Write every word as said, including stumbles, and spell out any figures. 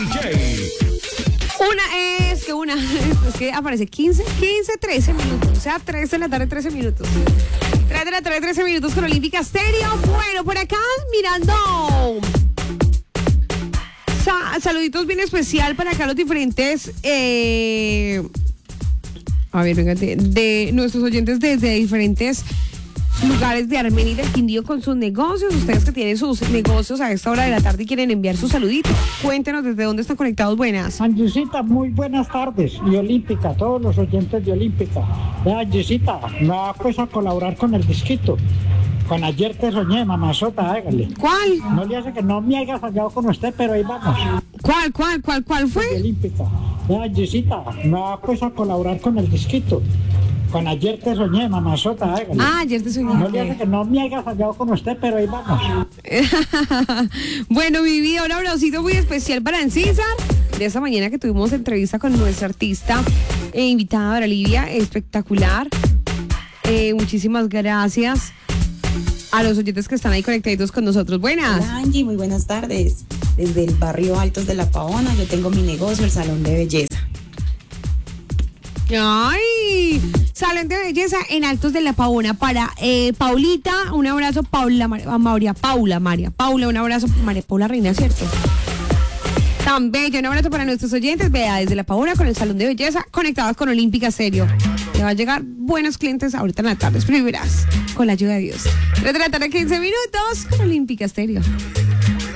D J. Una es que una es que aparece quince, quince, trece minutos. O sea, tres de la tarde, trece minutos. tres de la tarde, trece minutos con Olímpica Stereo. Bueno, por acá mirando. Sa- saluditos bien especial para acá los diferentes. Eh, a ver, venga, de, de nuestros oyentes desde diferentes lugares de Armenia y del Quindío con sus negocios. Ustedes que tienen sus negocios a esta hora de la tarde y quieren enviar sus saluditos, cuéntenos desde dónde están conectados. Buenas. Angisita, muy buenas tardes. Y Olímpica, todos los oyentes de Olímpica. Vea, Angisita, me va pues a colaborar con el disquito. Con Ayer Te Soñé, mamazota, hágale. ¿Cuál? No le hace que no me haya fallado con usted, pero ahí vamos. ¿Cuál, cuál, cuál, cuál De fue? Olímpica. Vea, Angisita, me va pues a colaborar con el disquito. Con Ayer Te Soñé, mamazota, hágale. Ah, ayer te soñé. No le hace que no me haya fallado con usted, pero ahí vamos. Bueno, mi vida, un abracito muy especial para César. De esa mañana que tuvimos entrevista con nuestra artista e invitada, Dora Livia, espectacular. Eh, muchísimas gracias a los oyentes que están ahí conectados con nosotros. Buenas. Hola Angie, muy buenas tardes. Desde el barrio Altos de La Pavona, yo tengo mi negocio, el Salón de Belleza. Ay, Salón de Belleza en Altos de La Pavona para eh, Paulita, un abrazo, Paula, María, María Paula, María Paula, un abrazo, María Paula Reina, ¿cierto? Tan bello, un abrazo para nuestros oyentes, vea, desde La Pavona con el Salón de Belleza, conectados con Olímpica Stereo. Te va a llegar buenos clientes ahorita en la tarde, pero verás, con la ayuda de Dios. tres de la tarde, quince minutos, con Olímpica Stereo.